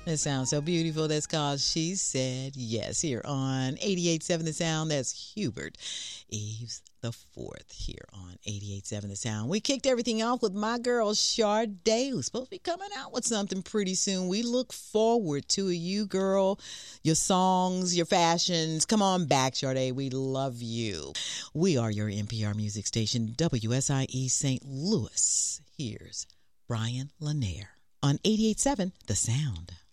That sounds so beautiful. That's called She Said Yes here on 88.7 The Sound. That's Hubert Eves the Fourth here on 88.7 The Sound. We kicked everything off with my girl Sade, who's supposed to be coming out with something pretty soon. We look forward to you, girl, your songs, your fashions. Come on back, Sade. We love you. We are your NPR music station, WSIE St. Louis. Here's Brian Lanier on 88.7 The Sound.